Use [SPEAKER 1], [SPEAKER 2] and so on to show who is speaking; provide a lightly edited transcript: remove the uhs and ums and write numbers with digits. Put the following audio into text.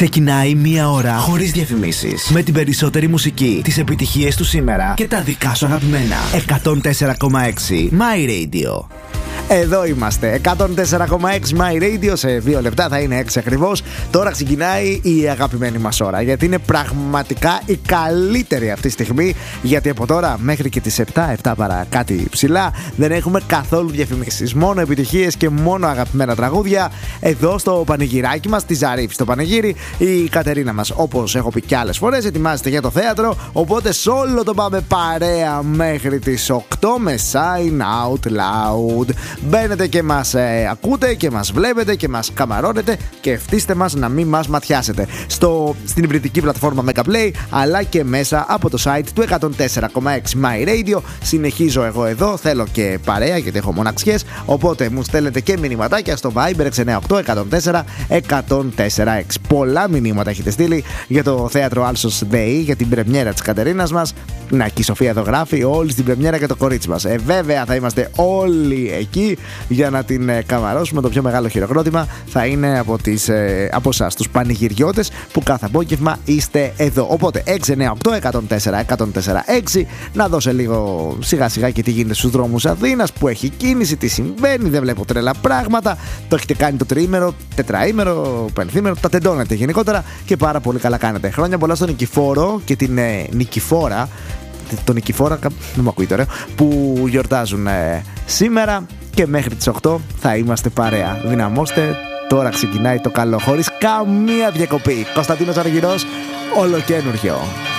[SPEAKER 1] Ξεκινάει μία ώρα χωρίς διαφημίσεις, με την περισσότερη μουσική, τις επιτυχίες του σήμερα και τα δικά σου αγαπημένα. 104,6 My Radio. Εδώ είμαστε, 104,6 My Radio. Σε 2 λεπτά θα είναι 6 ακριβώς. Τώρα ξεκινάει η αγαπημένη μας ώρα, γιατί είναι πραγματικά η καλύτερη αυτή τη στιγμή. Γιατί από τώρα μέχρι και τις 7 παρά κάτι ψηλά δεν έχουμε καθόλου διαφημίσεις. Μόνο επιτυχίες και μόνο αγαπημένα τραγούδια. Εδώ στο πανηγυράκι μας, τη Ζαρίφ στο πανηγύρι, η Κατερίνα μας, όπως έχω πει κι άλλες φορές, ετοιμάζεται για το θέατρο. Οπότε σε όλο το πάμε παρέα μέχρι τις 8 με Sign Out Loud. Μπαίνετε και μας ακούτε και μας βλέπετε και μας καμαρώνετε και ευτύστε μας να μην μας ματιάσετε στην υβριδική πλατφόρμα Megaplay, αλλά και μέσα από το site του 104,6 My Radio. Συνεχίζω εγώ εδώ, θέλω και παρέα γιατί έχω μοναξιές, οπότε μου στέλνετε και μηνυματάκια στο Viber 698-104-104-6. Πολλά μηνύματα έχετε στείλει για το θέατρο Άλσος ΔΕΗ, για την πρεμιέρα της Κατερίνας μας. Να, και η Σοφία εδώ γράφει, όλοι στην πρεμιέρα και το κορίτσι μας. Βέβαια θα είμαστε όλοι εκεί για να την καμαρώσουμε. Το πιο μεγάλο χειροκρότημα θα είναι από εσάς, τους πανηγυριώτες που κάθε απόγευμα είστε εδώ. Οπότε 698-104-104-6. Να δώσω λίγο σιγά σιγά και τι γίνεται στους δρόμους Αθήνας, που έχει κίνηση, τι συμβαίνει, δεν βλέπω τρελά πράγματα. Το έχετε κάνει το τριήμερο, τετραήμερο, πενθήμερο, τα τεντώνετε γενικότερα και πάρα πολύ καλά κάνετε. Χρόνια πολλά στον Νικηφόρο και την Νικηφόρα. Τον Νικηφόρα, δεν μου ακούγεται ωραίο, που γιορτάζουν σήμερα, και μέχρι τις 8 θα είμαστε παρέα. Δυναμώστε, τώρα ξεκινάει το καλό χωρίς καμία διακοπή. Κωνσταντίνος Αργυρός, ολοκένουργιο.